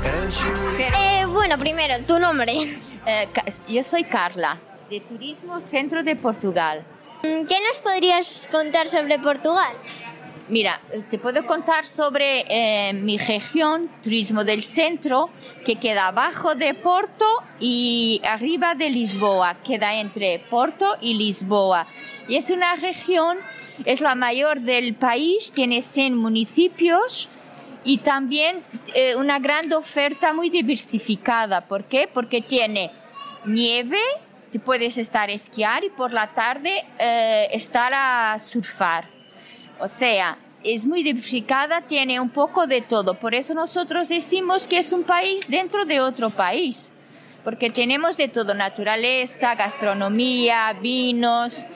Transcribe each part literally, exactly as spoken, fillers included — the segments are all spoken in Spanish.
Eh, bueno, primero, tu nombre. Eh, yo soy Carla, de Turismo Centro de Portugal. ¿Qué nos podrías contar sobre Portugal? Mira, te puedo contar sobre eh, mi región, Turismo del Centro, que queda abajo de Porto y arriba de Lisboa, queda entre Porto y Lisboa. Y es una región, es la mayor del país, tiene cien municipios y también eh, una gran oferta muy diversificada. ¿Por qué? Porque tiene nieve, te puedes estar a esquiar y por la tarde eh, estar a surfar. O sea, es muy diversificada, tiene un poco de todo. Por eso nosotros decimos que es un país dentro de otro país. Porque tenemos de todo, naturaleza, gastronomía, vinos,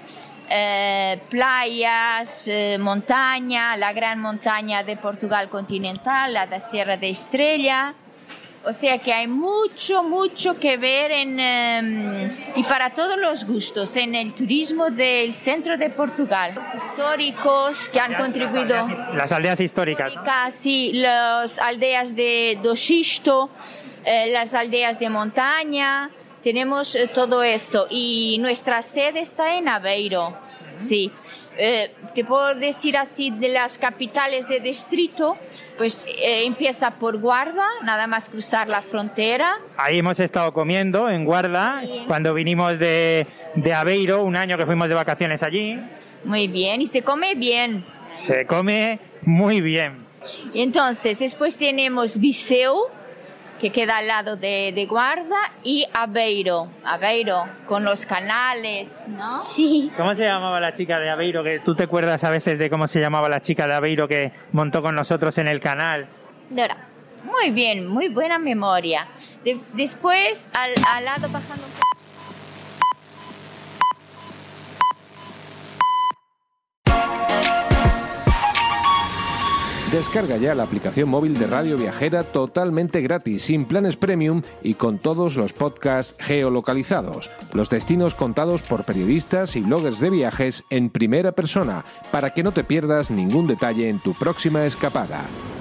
eh, playas, eh, montaña, la gran montaña de Portugal continental, la de Sierra de Estrella. O sea que hay mucho, mucho que ver en, um, y para todos los gustos en el turismo del centro de Portugal. Los históricos que han las contribuido. Aldeas, las aldeas históricas. históricas, ¿no? Sí, las aldeas de do Xisto, eh, las aldeas de montaña, tenemos eh, todo eso. Y nuestra sede está en Aveiro. Sí, eh, te puedo decir así de las capitales de distrito, pues eh, empieza por Guarda, nada más cruzar la frontera. Ahí hemos estado comiendo en Guarda, sí. Cuando vinimos de, de Aveiro, un año que fuimos de vacaciones allí. Muy bien, y se come bien. Se come muy bien. Y entonces, después tenemos Viseu, que queda al lado de, de Guarda, y Aveiro, Aveiro, con los canales, ¿no? Sí. ¿Cómo se llamaba la chica de Aveiro? Que tú te acuerdas a veces de cómo se llamaba la chica de Aveiro que montó con nosotros en el canal. Dora. Muy bien, muy buena memoria. De, después, al, al lado bajando un poco. Descarga ya la aplicación móvil de Radio Viajera totalmente gratis, sin planes premium y con todos los podcasts geolocalizados. Los destinos contados por periodistas y bloggers de viajes en primera persona, para que no te pierdas ningún detalle en tu próxima escapada.